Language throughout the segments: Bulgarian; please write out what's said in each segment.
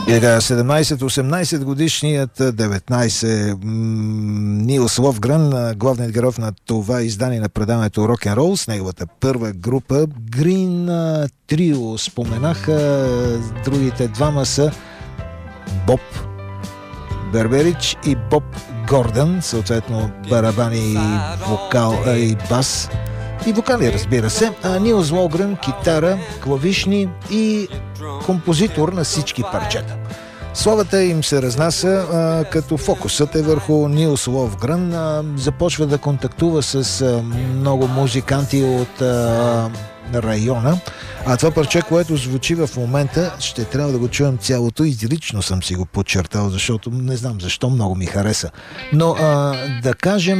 И така, 17-18 годишният 19 Нилс Ловгрен, главният герой на това издание на предаването Рок-н-рол с неговата първа група Green Trio. Споменаха, другите двама са Боб Берберич и Боб Гордън, съответно барабани и вокал и бас. И вокали, разбира се. Нилс Ловгрен, китара, клавишни и композитор на всички парчета. Славата им се разнася, като фокусът е върху Нилс Ловгрен. Започва да контактува с много музиканти от района. А това парче, което звучи в момента, ще трябва да го чуем цялото. Изрично съм си го подчертал, защото не знам защо много ми хареса. Но да кажа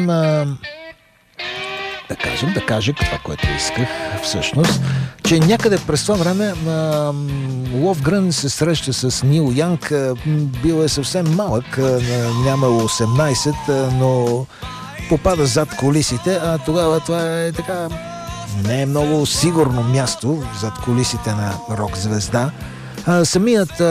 това, което исках всъщност, че някъде през това време Ловгрен се среща с Нил Янг. Бил е съвсем малък, нямало 18, но попада зад колисите, а тогава това е така не е много сигурно място зад колисите на рок-звезда. Самият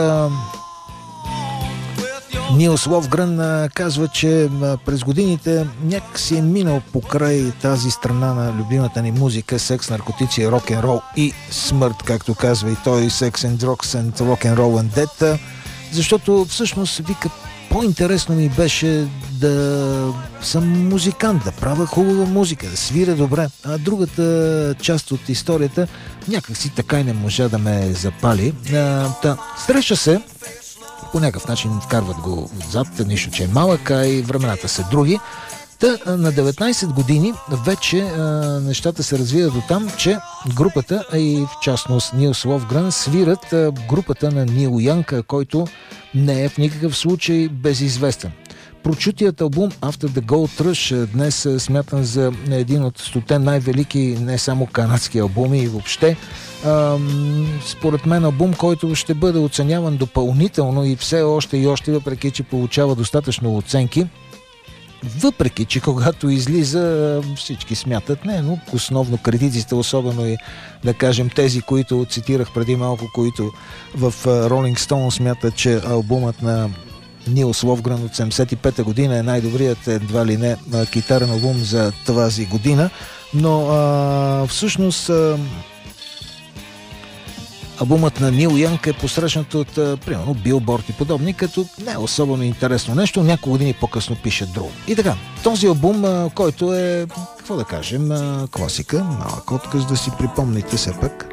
Нилс Ловгрен казва, че през годините някак си е минал покрай тази страна на любимата ни музика, секс, наркотици, рок-н-рол и смърт, както казва и той, Sex and Drugs and Rock'n'Roll and Death, защото всъщност вика, по-интересно ми беше да съм музикант, да правя хубава музика, да свиря добре, а другата част от историята някак си така и не можа да ме запали. Среща се, по някакъв начин вкарват го отзад, нищо, че е малък, а и времената са други. На 19 години вече нещата се развиват до там, че групата, и в частност Нилс Ловгрен, свират групата на Нил Янг, който не е в никакъв случай безизвестен. Прочутият албум After the Gold Rush днес е смятан за един от 100 най-велики не само канадски албуми и въобще. Според мен албум, който ще бъде оценяван допълнително и все още, въпреки че получава достатъчно оценки. Въпреки че когато излиза, всички смятат, но основно критиците, особено и да кажем тези, които цитирах преди малко, които в Rolling Stone смятат, че албумът на Нилс Ловгрен от 75-та година е най-добрият, едва ли не, китарен албум за тази година, но всъщност албумът на Нил Янг е посрещнат от, примерно, Билборд и подобни, като не е особено интересно нещо, няколко години по-късно пишат друго. И така, този албум, който е, какво да кажем, класика, малък отказ да си припомните все пак.